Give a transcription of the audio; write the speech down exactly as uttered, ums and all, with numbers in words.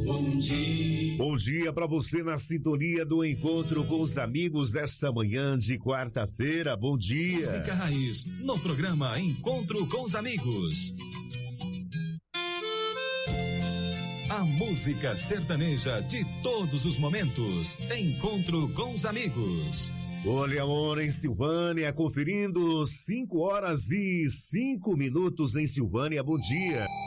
Bom dia. Bom dia para você na sintonia do encontro com os amigos desta manhã de quarta-feira. Bom dia. Música Raiz, no programa Encontro com os Amigos. A música sertaneja de todos os momentos. Encontro com os amigos. Olha, amor, em Silvânia, conferindo cinco horas e cinco minutos em Silvânia. Bom dia.